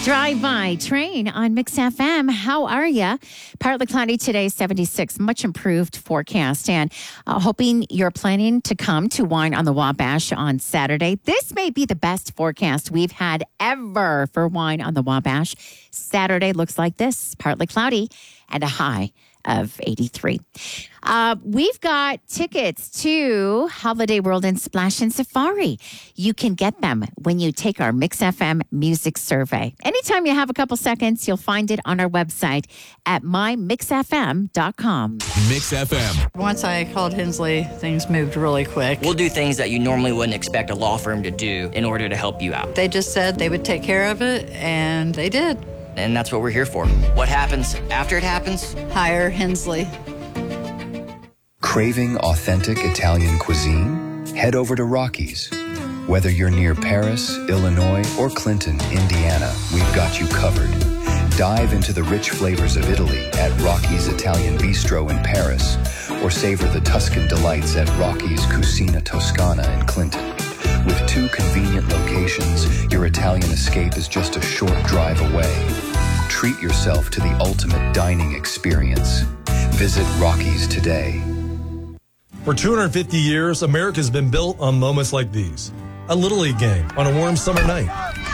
Drive-by train on Mix FM. How are you? Partly cloudy today, 76. Much improved forecast. And hoping you're planning to come to Wine on the Wabash on Saturday. This may be the best forecast we've had ever for Wine on the Wabash. Saturday looks like this. Partly cloudy and a high of 83. We've got tickets to Holiday World and Splash and Safari. You can get them when you take our Mix FM music survey. Anytime you have a couple seconds, you'll find it on our website at mymixfm.com. Mix FM. Once I called Hensley, things moved really quick. We'll do things that you normally wouldn't expect a law firm to do in order to help you out. They just said they would take care of it, and they did. And that's what we're here for. What happens after it happens? Hire Hensley. Craving authentic Italian cuisine? Head over to Rocky's. Whether you're near Paris, Illinois, or Clinton, Indiana, we've got you covered. Dive into the rich flavors of Italy at Rocky's Italian Bistro in Paris, or savor the Tuscan delights at Rocky's Cucina Toscana in Clinton. With 2 convenient locations, your Italian escape is just a short drive away. Treat yourself to the ultimate dining experience. Visit Rocky's today. For 250 years, America's been built on moments like these. A Little League game on a warm summer night.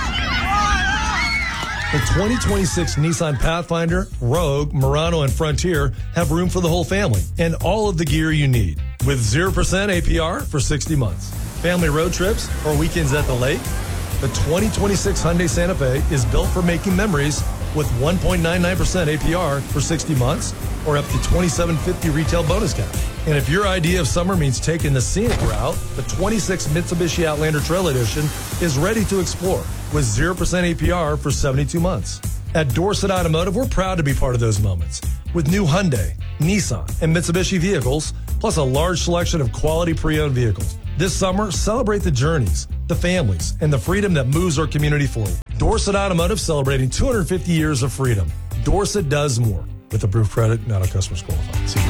The 2026 Nissan Pathfinder, Rogue, Murano, and Frontier have room for the whole family and all of the gear you need. With 0% APR for 60 months. Family road trips or weekends at the lake. The 2026 Hyundai Santa Fe is built for making memories with 1.99% APR for 60 months or up to $2,750 retail bonus cash. And if your idea of summer means taking the scenic route, the 26 Mitsubishi Outlander Trail Edition is ready to explore with 0% APR for 72 months. At Dorset Automotive, we're proud to be part of those moments with new Hyundai, Nissan, and Mitsubishi vehicles, plus a large selection of quality pre-owned vehicles. This summer, celebrate the journeys, the families, and the freedom that moves our community forward. Dorset Automotive celebrating 250 years of freedom. Dorset does more. With approved credit, not all customers qualify. See